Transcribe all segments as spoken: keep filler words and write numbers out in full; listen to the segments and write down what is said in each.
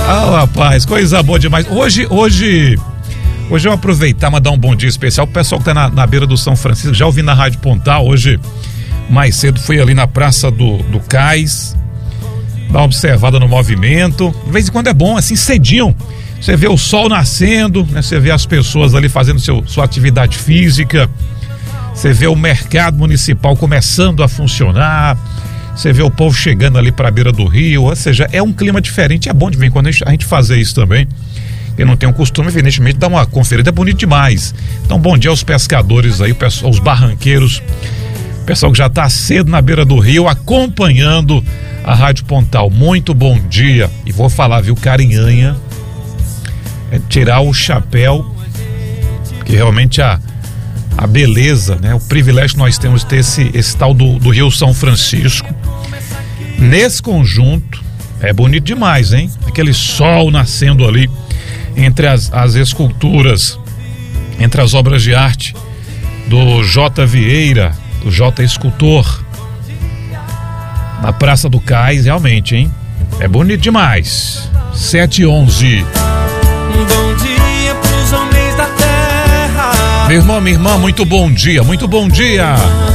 Ah, rapaz, coisa boa demais. Hoje, hoje, hoje eu vou aproveitar, mandar um bom dia especial pro pessoal que tá na, na beira do São Francisco, já ouvi na Rádio Pontal, hoje, mais cedo, fui ali na Praça do, do Cais, dar uma observada no movimento. De vez em quando é bom, assim, cedinho, você vê o sol nascendo, né? Você vê as pessoas ali fazendo seu, sua atividade física, você vê o mercado municipal começando a funcionar, você vê o povo chegando ali para a beira do rio, ou seja, é um clima diferente. É bom de vez em quando a gente, a gente fazer isso também. Quem não tem o costume, evidentemente, dá uma conferida, é bonito demais. Então, bom dia aos pescadores aí, os barranqueiros, o pessoal que já está cedo na beira do rio, acompanhando a Rádio Pontal. Muito bom dia. E vou falar, viu, Carinhanha, é tirar o chapéu, porque realmente a a beleza, né? O privilégio que nós temos de ter esse, esse tal do, do Rio São Francisco. Nesse conjunto, é bonito demais, hein? Aquele sol nascendo ali entre as, as esculturas, entre as obras de arte do J. Vieira, do J. Escultor, na Praça do Cais, realmente, hein? É bonito demais. sete e onze. Bom dia pros homens da terra. Meu irmão, minha irmã, muito bom dia, muito bom dia.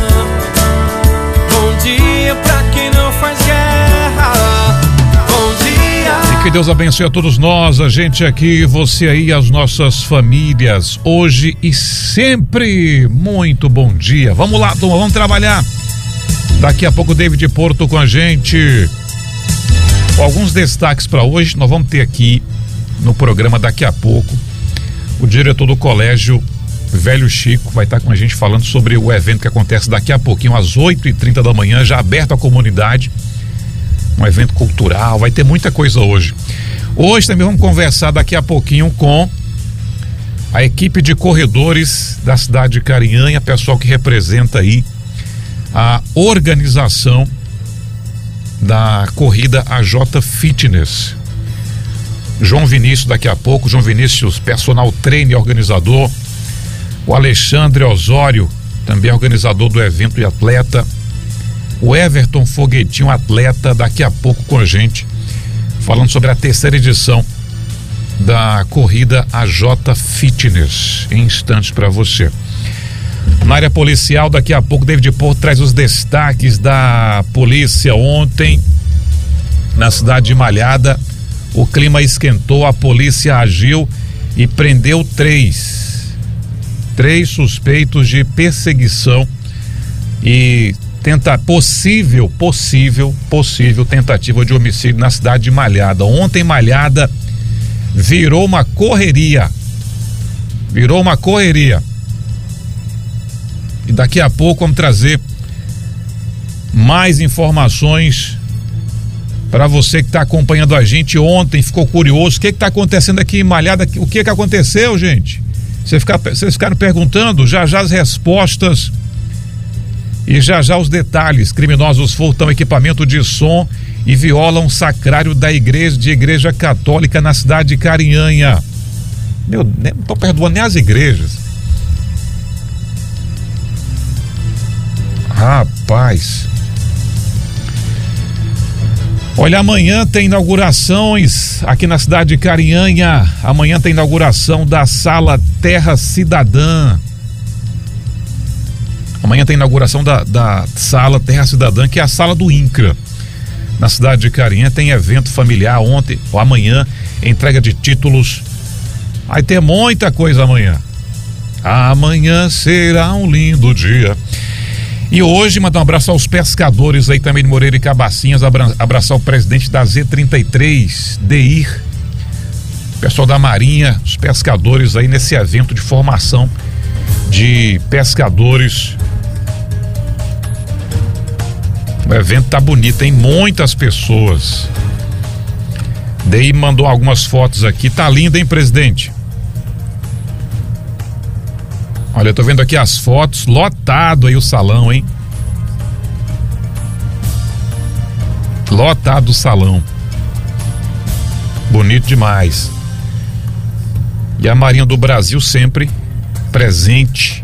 Bom dia pra quem não faz guerra. Bom dia. E que Deus abençoe a todos nós, a gente aqui, você aí, as nossas famílias, hoje e sempre. Muito bom dia. Vamos lá, turma, vamos trabalhar. Daqui a pouco o David Porto com a gente. Alguns destaques para hoje, nós vamos ter aqui no programa daqui a pouco o diretor do colégio Velho Chico vai estar com a gente falando sobre o evento que acontece daqui a pouquinho, às oito e trinta da manhã, já aberto à comunidade. Um evento cultural, vai ter muita coisa hoje. Hoje também vamos conversar daqui a pouquinho com a equipe de corredores da cidade de Carinhanha, pessoal que representa aí a organização da corrida A J Fitness. João Vinícius daqui a pouco, João Vinícius, personal trainer, organizador. O Alexandre Osório, também organizador do evento e atleta. O Everton Foguetinho, atleta, daqui a pouco com a gente, falando sobre a terceira edição da corrida A J Fitness, em instantes para você. Na área policial, daqui a pouco, David Porto traz os destaques da polícia. Ontem, na cidade de Malhada, o clima esquentou, a polícia agiu e prendeu três. Três suspeitos de perseguição e tenta, possível, possível, possível tentativa de homicídio na cidade de Malhada. Ontem Malhada virou uma correria. Virou uma correria. E daqui a pouco vamos trazer mais informações para você que está acompanhando a gente. Ontem ficou curioso, o que está acontecendo aqui em Malhada? O que que aconteceu, gente? Vocês ficar, vocês ficaram perguntando, já já as respostas e já já os detalhes. Criminosos furtam equipamento de som e violam sacrário da igreja de igreja católica na cidade de Carinhanha. Meu, não tô perdoando nem as igrejas. Rapaz. Olha, amanhã tem inaugurações aqui na cidade de Carinhanha. Amanhã tem inauguração da Sala Terra Cidadã. Amanhã tem inauguração da, da Sala Terra Cidadã, que é a sala do INCRA. Na cidade de Carinhanha tem evento familiar ontem, ou amanhã, entrega de títulos. Vai ter muita coisa amanhã. Amanhã será um lindo dia. E hoje, mandar um abraço aos pescadores aí também de Moreira e Cabacinhas, abraçar o presidente da Z trinta e três, Deir, pessoal da Marinha, os pescadores aí nesse evento de formação de pescadores. O evento tá bonito, tem muitas pessoas. Deir mandou algumas fotos aqui, tá lindo, hein, presidente? Olha, eu tô vendo aqui as fotos, lotado aí o salão, hein? Lotado o salão. Bonito demais. E a Marinha do Brasil sempre presente